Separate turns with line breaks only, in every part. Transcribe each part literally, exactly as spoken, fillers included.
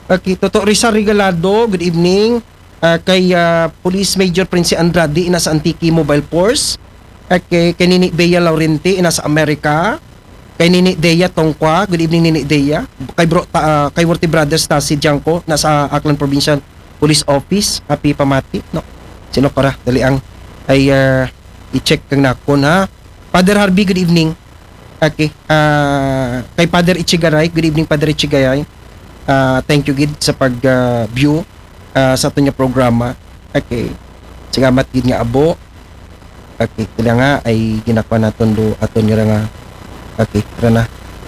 Okay, Toto Rizal Regalado, good evening. Uh, kay uh, Police Major Prince Andrade, ina sa Antique Mobile Force. Okay, kay Nini Bea Laurenti, ina sa Amerika. Kay Nini Dea Tongkwa, good evening Nini Dea. Kay bro, ta, uh, kay Worthy Brothers Tasi Janko, nasa Aklan Provincial Police Office. Happy pamati, no? Sino para? Dali ang ay uh, i-check kang nakon ha. Father Harvey, good evening. Okay. Uh, kay Father Ichigaray, good evening Father Ichigaray. Uh, thank you gid sa pag-view uh, uh, sa ato nga programa. Okay. Salamat gid nga abo. Okay, kaya nga ay ginakwa naton do aton nga. Okay, tara na.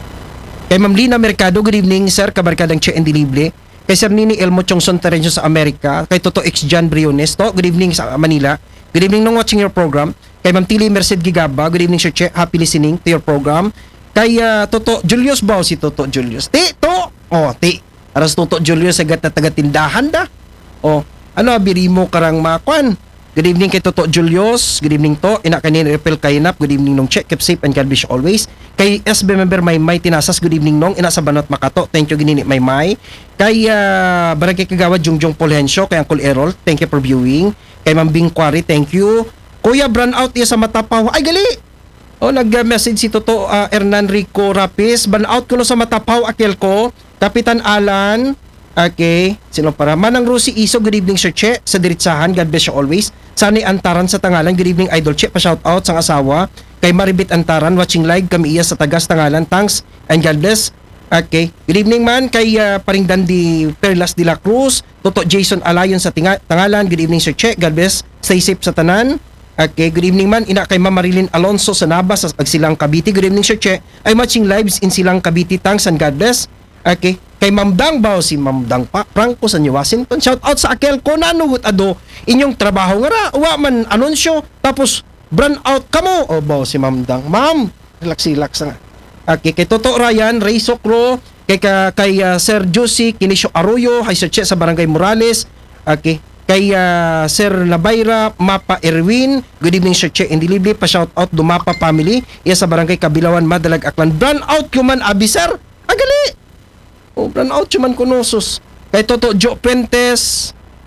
Kay Ma'am Lina Mercado, good evening sir, kabarkadang Che and Dilible. Kay Sir Nini Elmo Chongson Terencio sa Amerika. Kay Toto X John Briones, to, good evening sa Manila. Good evening nung watching your program. Kay Ma'am Tili Merced Gigaba, good evening Sir Che, happy listening to your program. Kay uh, Toto Julius Bao, si Toto Julius. Ti, to! Oh, ti. Aras Toto Julius, sagat na taga-tindahan da. Oh, ano, biri mo karang makwan. Good evening kay Toto Julius. Good evening to. Ina kanin Repel Kainap. Good evening nung Check. Keep safe and God bless you always. Kay S B member Maymay Tinasas. Good evening nung. Ina sa Banot Makato. Thank you ginini Maymay. Kay uh, Barangay Kagawad Jungjong Polhensyo. Kay Uncle Errol. Thank you for viewing. Kay Mambing Quarry. Thank you. Kuya Brownout iya sa Matapaw. Ay gali! O nag-message si Toto uh, Hernan Rico Rapis. Brownout ko no sa Matapaw. Akil ko. Kapitan Alan. Okay. Sino para? Manang Rosie Iso. Good evening Sir Che. Sa Diritsahan. God bless you always. Sani Antaran sa Tangalan, good evening Idol Che, pa-shoutout sa asawa. Kay Maribit Antaran, watching live, kami iya sa Tagas Tangalan, thanks and God bless. Okay, good evening man kay uh, Paring Dandy Perlas de la Cruz, Toto Jason Alayon sa Tinga- Tangalan, good evening Sir Che, God bless, stay safe sa tanan. Okay, good evening man, ina kay Ma'am Marilyn Alonso sa Nabas, sa Silang Cavite, good evening Sir Che, I'm watching lives in Silang Cavite, thanks and God bless. Okay, kay Ma'am Dang Bao, si Ma'am Dang pa, Franco sa New Washington, shout out sa Akel ko, nanugot ado, inyong trabaho nga ra, uwa man anunsyo, tapos brand out kamo, o Bao si Ma'am Dang, Ma'am, relax relax nga. Okay, kay Toto Ryan, Ray Sokro, kay, kay, kay uh, Sir Josie Kinisio Arroyo, kay Sir Che sa Barangay Morales, okay, kay uh, Sir Labayra, Mapa Erwin, good evening Sir Che Indilible, pa shout out do Mapa family, iya sa Barangay Kabilawan, Madalag Aklan, brand out kuman abi sir, agali! O, brand out man kunosos. Kay Toto Jo Pentes.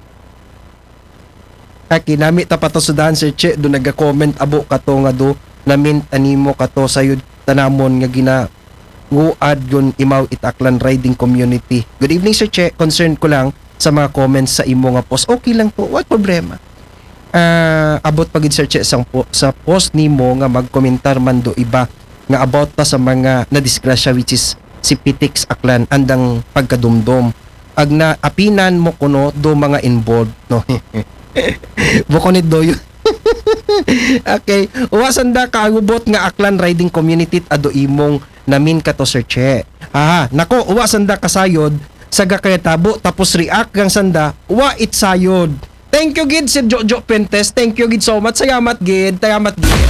Aki nami tapato sudan Sir Che do naga-comment abo kato nga do namin animo kato sayud tanamon nga gina guad yun imaw itaklan riding community. Good evening Sir Che, concern ko lang sa mga comments sa imo nga post. Okay lang po, what problema? Uh, abot pagid Sir Che sa, po, sa post nimo nga magkomentar man do iba nga about ta sa mga na-disgrasya which is si Pitix Aklan andang pagkadumdum ag na apinan mo kuno do mga involved no bukonit do yun okay uwasan da kaagubot nga Aklan riding community ado imong namin kato Sir Che aha nako uwasan da kasayod saga kaya tabo tapos react gang sanda wa it sayod. Thank you gid Sir Jojo Pentes, thank you gid so much, salamat gid, salamat gid.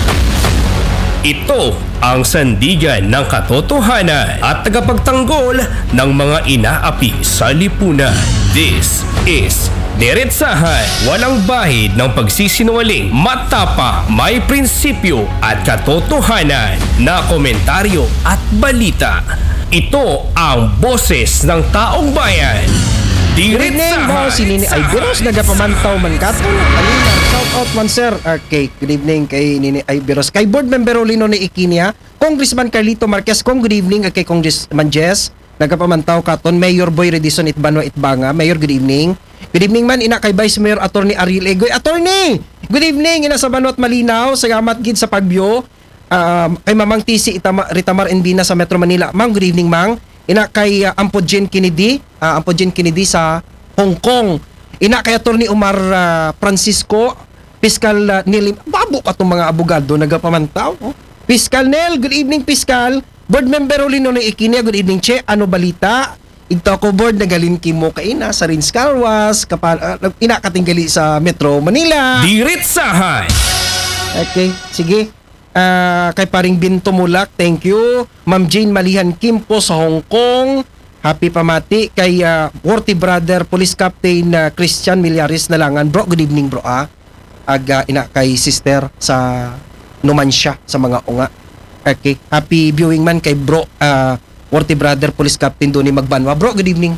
Ito ang sandigan ng katotohanan at tagapagtanggol ng mga inaapi sa lipunan. This is Diretsahan, walang bahid ng pagsisinungaling, matapa, may prinsipyo at katotohanan na komentaryo at balita. Ito ang boses ng taong bayan.
Diretsahan. Si Nini Iberos nagapamantaw man kato. Alina, shout out man sir. Okay, good evening kay Nini Iberos. Kay board member Olino ni Ikinia, Congressman Carlito Marquez, kong good evening kay Congressman Jess. Nagapamantaw katon, Mayor Boy Redison Itbanwa Itbanga. Mayor, good evening. Good evening man ina kay Vice Mayor Attorney Ariel Egoy. Attorney, good evening ina sa Banwat Malinaw. Salamat gid sa pagbiyo. Uh, kay Mamang T C Itama, Ritamar Envina sa Metro Manila. Mang, good evening mang. Ina kay uh, Ampodjen Kennedy, uh, Ampodjen Kennedy sa Hong Kong. Ina kay Attorney Omar uh, Francisco, Fiscal uh, Neil, babo ka tong mga abogado nagapamantaw. Oh. Fiscal Nel, good evening Fiscal. Board member Olino ni Ikinia, good evening Che. Ano balita? Igto ko board nagalin kimo kay ina sa Rins Carwas, kapal uh, ina katinggali sa Metro Manila.
Diretsahan.
Okay, sige. Uh, kay paring Binto Mulak, thank you. Ma'am Jane Malihan Kimpo sa Hong Kong, happy pamati. Kay uh, Worthy Brother Police Captain uh, Christian Milyares Nalangan, bro, good evening bro ah. Aga ina kay sister sa Numansya sa mga unga. Okay, happy viewing man kay bro uh, Worthy Brother Police Captain Doni Magbanwa, bro, good evening.